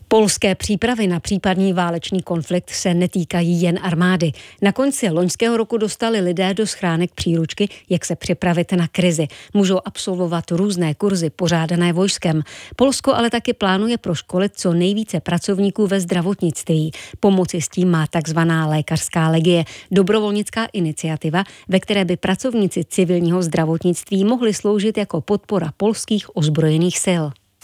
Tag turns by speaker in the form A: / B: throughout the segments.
A: Polské přípravy na případný válečný konflikt se netýkají jen armády. Na konci loňského roku dostali lidé do schránek příručky, jak se připravit na krizi. Můžou absolvovat různé kurzy pořádané vojskem. Polsko ale taky plánuje proškolit co nejvíce pracovníků ve zdravotnictví. Pomoci s tím má takzvaná lékařská legie, dobrovolnická iniciativa, ve které by pracovníci civilního zdravotnictví mohli sloužit jako podpora polských ozbrojených sil.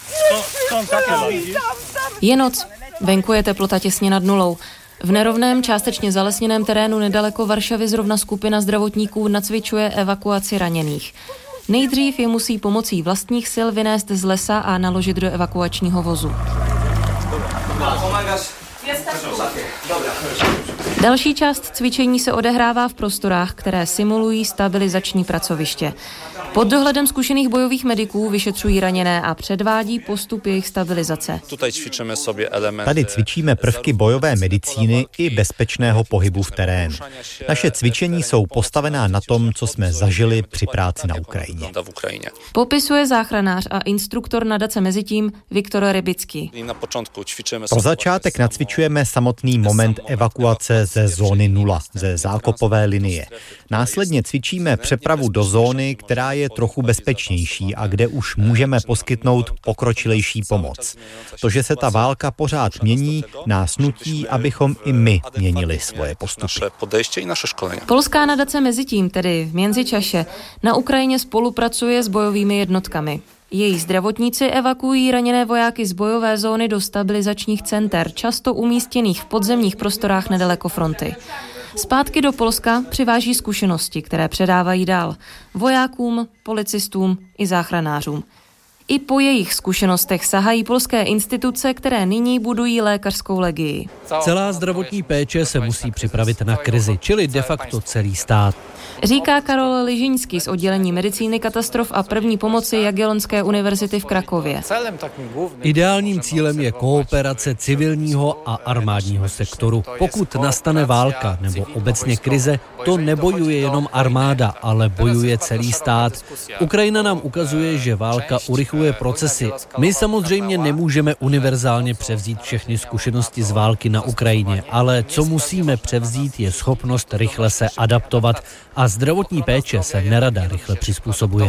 B: Je noc, venku je teplota těsně nad nulou. V nerovném, částečně zalesněném terénu nedaleko Varšavy zrovna skupina zdravotníků nacvičuje evakuaci raněných. Nejdřív je musí pomocí vlastních sil vynést z lesa a naložit do evakuačního vozu. Další část cvičení se odehrává v prostorách, které simulují stabilizační pracoviště. Pod dohledem zkušených bojových mediků vyšetřují raněné a předvádí postup jejich stabilizace.
C: Tady cvičíme prvky bojové medicíny i bezpečného pohybu v terénu. Naše cvičení jsou postavená na tom, co jsme zažili při práci na Ukrajině.
B: Popisuje záchranář a instruktor nadace Mezitím Viktor Rybický.
C: Pro začátek nacvičujeme samotný moment evakuace ze zóny 0, ze zákopové linie. Následně cvičíme přepravu do zóny, která je trochu bezpečnější a kde už můžeme poskytnout pokročilejší pomoc. To, že se ta válka pořád mění, nás nutí, abychom i my měnili svoje postupy.
B: Polská nadace Mezitím, tedy v Międzyczasie, na Ukrajině spolupracuje s bojovými jednotkami. Její zdravotníci evakuují raněné vojáky z bojové zóny do stabilizačních center, často umístěných v podzemních prostorách nedaleko fronty. Zpátky do Polska přiváží zkušenosti, které předávají dál vojákům, policistům i záchranářům. I po jejich zkušenostech sahají polské instituce, které nyní budují lékařskou legii.
D: Celá zdravotní péče se musí připravit na krizi, čili de facto celý stát.
B: Říká Karol Ližiňský z oddělení medicíny katastrof a první pomoci Jagellonské univerzity v Krakově.
D: Ideálním cílem je kooperace civilního a armádního sektoru. Pokud nastane válka nebo obecně krize, to nebojuje jenom armáda, ale bojuje celý stát. Ukrajina nám ukazuje, že válka urychluje procesy. My samozřejmě nemůžeme univerzálně převzít všechny zkušenosti z války na Ukrajině, ale co musíme převzít, je schopnost rychle se adaptovat a zdravotní péče se nerada rychle přizpůsobuje.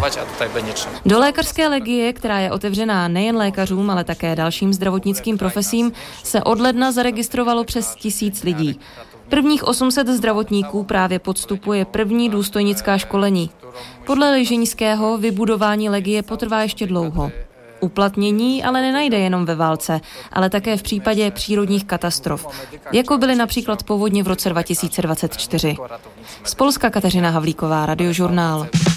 B: Do lékařské legie, která je otevřená nejen lékařům, ale také dalším zdravotnickým profesím, se od ledna zaregistrovalo přes 1000 lidí. Prvních 800 zdravotníků právě podstupuje první důstojnická školení. Podle Ližiňského vybudování legie potrvá ještě dlouho. Uplatnění ale nenajde jenom ve válce, ale také v případě přírodních katastrof, jako byly například povodně v roce 2024. Z Polska Kateřina Havlíková, Radiožurnál.